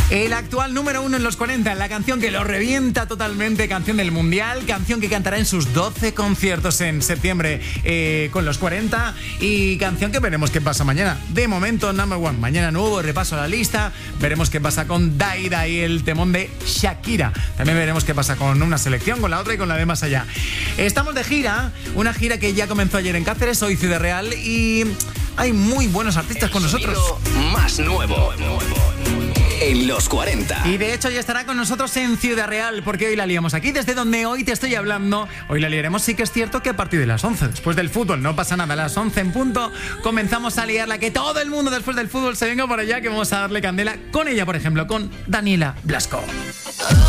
El actual número 1 en los 40, la canción que lo revienta totalmente, canción del Mundial, canción que cantará en sus 12 conciertos en septiembre con los 40 y canción que veremos qué pasa mañana. De momento, number 1. Mañana nuevo repaso a la lista, veremos qué pasa con Dai Dai, el temón de Shakira. También veremos qué pasa con una selección, con la otra y con la de más allá. Estamos de gira, una gira que ya comenzó ayer en Cáceres, hoy Ciudad Real y hay muy buenos artistas con nosotros. Más nuevo en los 40. Y de hecho ya estará con nosotros en Ciudad Real, porque hoy la liamos aquí, desde donde hoy te estoy hablando. Hoy la liaremos, sí que es cierto que a partir de las 11, después del fútbol, no pasa nada, a las 11 en punto comenzamos a liarla, que todo el mundo después del fútbol se venga por allá, que vamos a darle candela con ella, por ejemplo, con Daniela Blasco.